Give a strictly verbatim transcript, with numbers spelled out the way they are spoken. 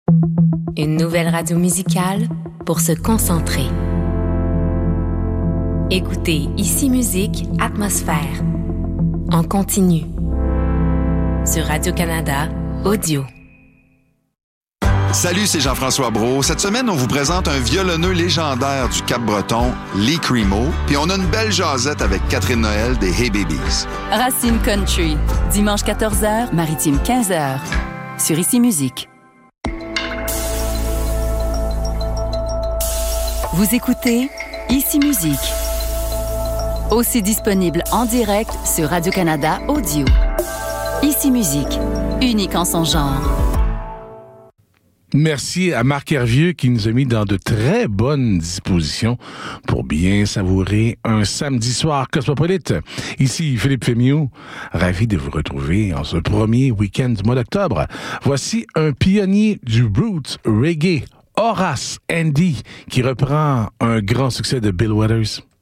Une nouvelle radio musicale pour se concentrer. Écoutez Ici Musique Atmosphère en continu sur Radio-Canada Audio. Salut, c'est Jean-François Brault. Cette semaine, on vous présente un violonneux légendaire du Cap-Breton, Lee Cremo, puis on a une belle jasette avec Catherine Noël des Hey Babies. Racine Country, dimanche quatorze heures, Maritime quinze heures, sur Ici Musique. Vous écoutez Ici Musique, aussi disponible en direct sur Radio-Canada Audio. Ici Musique, unique en son genre. Merci à Marc Hervieux qui nous a mis dans de très bonnes dispositions pour bien savourer un samedi soir cosmopolite. Ici Philippe Fémieux, ravi de vous retrouver en ce premier week-end du mois d'octobre. Voici un pionnier du roots reggae, Horace Andy, qui reprend un grand succès de Bill Withers.